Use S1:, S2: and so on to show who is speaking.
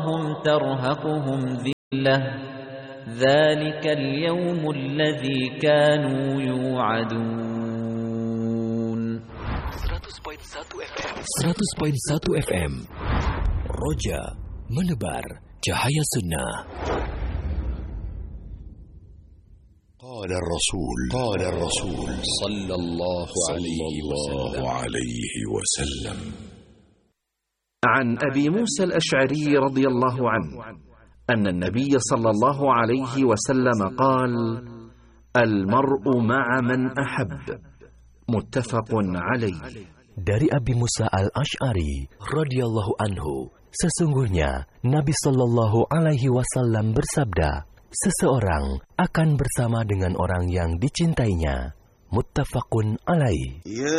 S1: هم ترهقهم ذلة ذلك اليوم الذي كانوا يوعدون
S2: 100.1 FM Roja menebar cahaya sunnah.
S3: قال الرسول صلى الله عليه وسلم
S4: عن أبي موسى الأشعري رضي الله عنه أن النبي صلى الله عليه وسلم قال: المرء مع من أحب. متفق عليه.
S2: Dari Abi Musa al-Ash'ari radhiyallahu anhu, sesungguhnya Nabi sallallahu alaihi wasallam bersabda, seseorang akan bersama dengan orang yang dicintainya. Muttafaqun alaih.